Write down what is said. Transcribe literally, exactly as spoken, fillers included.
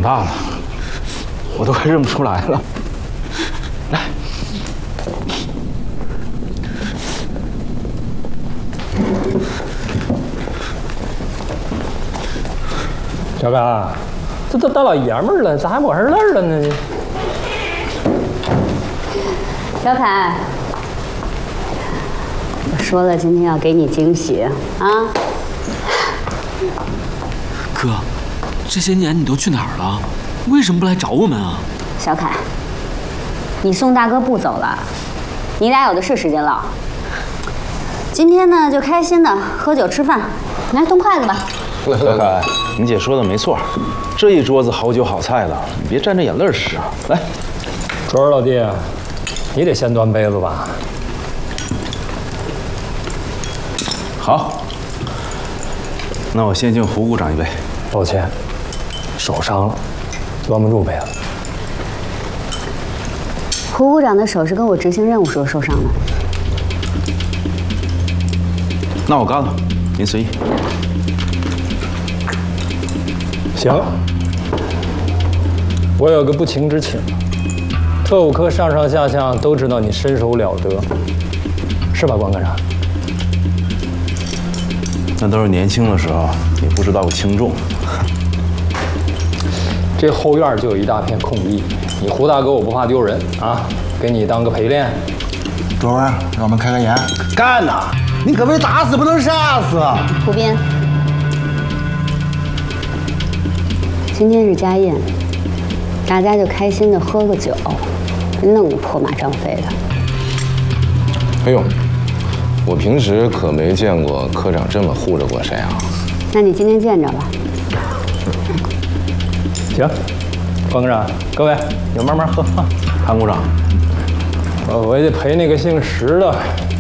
大了，我都快认不出来了。来， 小刚，这都大老爷们儿了，咋还抹上泪了呢？ 小凯，我说了，今天要给你惊喜啊！ 哥，这些年你都去哪儿了？为什么不来找我们啊？ 小凯，你送大哥不走了，你俩有的是时间唠。今天呢，就开心的喝酒吃饭，来动筷子吧。 小凯，你姐说的没错，这一桌子好酒好菜的，你别沾着眼泪吃啊！来， 卓儿老弟，你得先端杯子吧？ 好，那我先敬胡股长一杯。 抱歉，手伤了，端不住杯子。 胡股长的手是跟我执行任务时候受伤的。 那我干了，您随意。 行，我有个不情之请，特务科上上下下都知道你身手了得，是吧，关科长？ 那都是年轻的时候，也不知道个轻重。 这后院就有一大片空地，你胡大哥我不怕丢人啊，给你当个陪练。 卓儿，让我们开开眼。干呐！你可别打死不能杀死。 胡斌，今天是家宴，大家就开心的喝个酒，弄得破马张飞的。 哎呦，我平时可没见过科长这么护着过谁啊。 那你今天见着了。 行，关科长，各位，你们慢慢喝啊。 潘股长， 我我也得陪那个姓石的